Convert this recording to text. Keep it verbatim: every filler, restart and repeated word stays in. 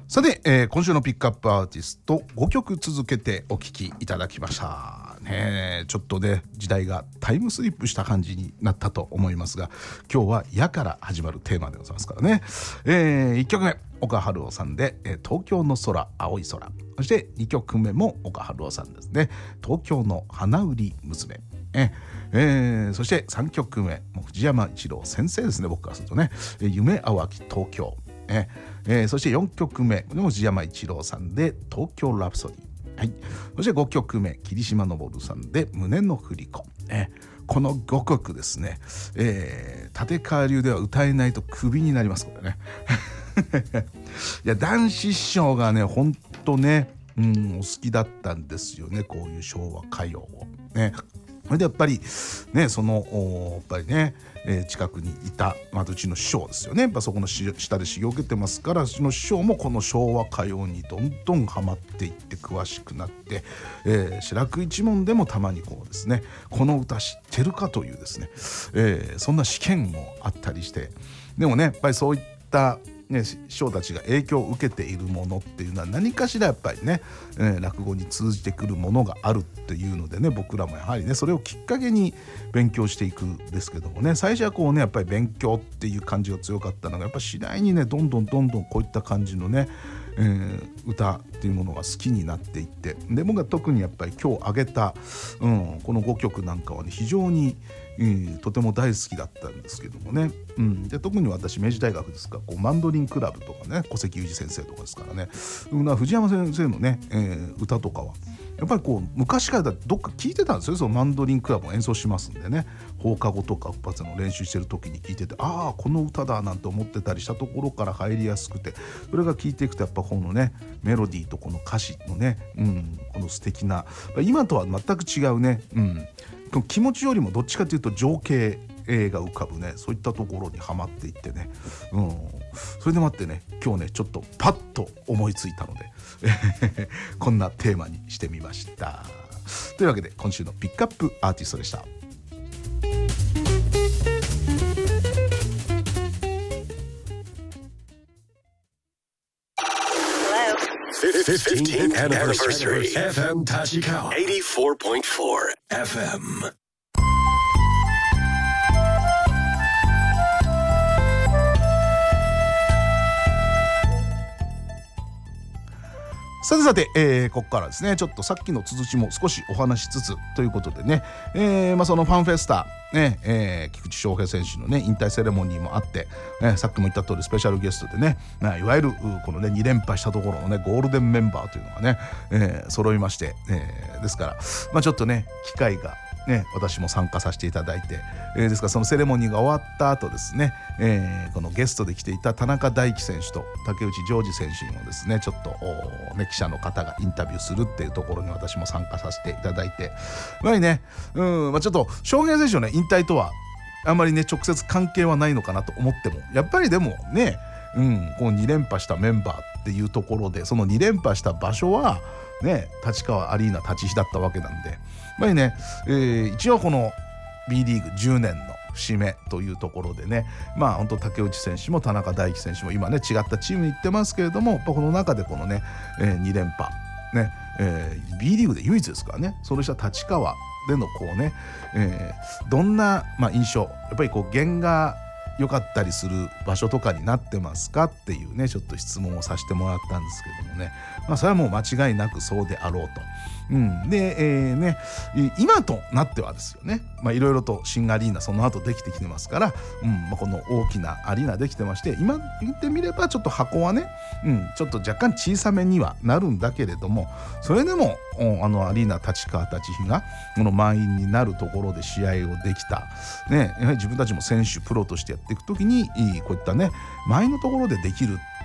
さて、えー、今週のピックアップアーティストごきょく続けてお聴きいただきましたね。ちょっとね時代がタイムスリップした感じになったと思いますが、今日は「や」から始まるテーマでございますからね。えー、いっきょくめ岡春夫さんで、えー、東京の空青い空。そしてにきょくめも岡春夫さんですね、東京の花売り娘。ええー、そしてさんきょくめもう藤山一郎先生ですね、僕からするとね、えー、夢淡き東京。ええー、そしてよんきょくめも藤山一郎さんで東京ラプソディ、はい、そしてごきょくめ霧島昇さんで胸の振り子、えー、このごきょくですね、えー、立川流では歌えないとクビになりますこれねいや男子師匠がねほんとね、うん、お好きだったんですよね、こういう昭和歌謡をね。それでやっぱりね、そのやっぱりね、えー、近くにいた、まあ、うちの師匠ですよね、やっぱそこの下で修行を受けてますから、うちの師匠もこの昭和歌謡にどんどんハマっていって詳しくなって、えー、志らく一門でもたまにこうですね、この歌知ってるかというですね、えー、そんな試験もあったりして、でもねやっぱりそういったね、師匠たちが影響を受けているものっていうのは何かしらやっぱりね、えー、落語に通じてくるものがあるっていうのでね、僕らもやはりねそれをきっかけに勉強していくんですけどもね、最初はこうねやっぱり勉強っていう感じが強かったのが、やっぱ次第にねどんどんどんどんこういった感じのね、えー、歌っていうものが好きになっていって、で僕が特にやっぱり今日挙げた、うん、このごきょくなんかはね非常にうん、とても大好きだったんですけどもね、うん、で特に私明治大学ですからこうマンドリンクラブとかね小関裕二先生とかですからね、うん、藤山先生のね、えー、歌とかはやっぱりこう昔からどっか聞いてたんですよ。そのマンドリンクラブを演奏しますんでね、放課後とか一発の練習してる時に聞いてて、ああこの歌だなんて思ってたりしたところから入りやすくて、それが聞いていくとやっぱこのねメロディーとこの歌詞のね、うん、この素敵な今とは全く違うね、うん、気持ちよりもどっちかというと情景が浮かぶね、そういったところにはまっていってね、うん、それでもってね今日ねちょっとパッと思いついたのでこんなテーマにしてみました。というわけで今週のピックアップアーティストでした。 fifteenth anniversaryエフエム Tachikawa eighty-four point four エフエム。 さてさて、えー、ここからですねちょっとさっきの続きも少しお話しつつということでね、えーまあ、そのファンフェスタ、ねえー、菊池翔平選手のね引退セレモニーもあって、えー、さっきも言った通りスペシャルゲストでね、まあ、いわゆるこのねに連覇したところのねゴールデンメンバーというのがね、えー、揃いまして、えー、ですから、まあ、ちょっとね機会がね、私も参加させていただいて、えー、ですからそのセレモニーが終わった後ですね、えー、このゲストで来ていた田中大輝選手と竹内譲二選手にもですねちょっと、ね、記者の方がインタビューするっていうところに私も参加させていただいて、やっぱりね、うんまあ、ちょっと翔平選手の、ね、引退とはあんまりね直接関係はないのかなと思っても、やっぱりでもね、うん、こうに連覇したメンバーっていうところで、そのに連覇した場所はね立川アリーナ立ち日だったわけなんで、やっぱりね、えー、一応この B リーグじゅうねんの節目というところでね、まあ本当竹内選手も田中大輝選手も今ね違ったチームに行ってますけれども、やっぱこの中でこのね、えー、に連覇ね、えー、B リーグで唯一ですからね、それした立川でのこうね、えー、どんな、まあ、印象、やっぱりこう弦が良かったりする場所とかになってますかっていうねちょっと質問をさせてもらったんですけどもね、まあそれはもう間違いなくそうであろうと、うん、で、えー、ね今となってはですよね、まあいろいろと新アリーナその後できてきてますから、うんまあ、この大きなアリーナできてまして、今言ってみればちょっと箱はね、うん、ちょっと若干小さめにはなるんだけれども、それでもあのアリーナ立川立飛がこの満員になるところで試合をできた、ね、やはり自分たちも選手プロとしてやっていくときにこういったね前のところでできるっ